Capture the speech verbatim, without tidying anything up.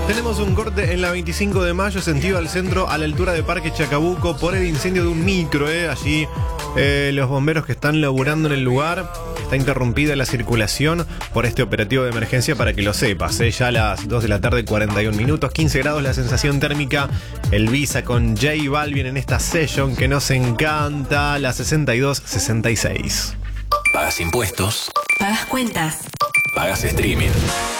Tenemos un corte en la veinticinco de mayo, sentido al centro, a la altura de Parque Chacabuco, por el incendio de un micro, eh, allí eh, los bomberos que están laburando en el lugar. Está interrumpida la circulación por este operativo de emergencia, para que lo sepas, eh, ya a las dos de la tarde, cuarenta y un minutos, quince grados la sensación térmica. El Visa con J Balvin en esta session que nos encanta, la sesenta y dos sesenta y seis. Pagas impuestos. Pagas cuentas. Pagas streaming.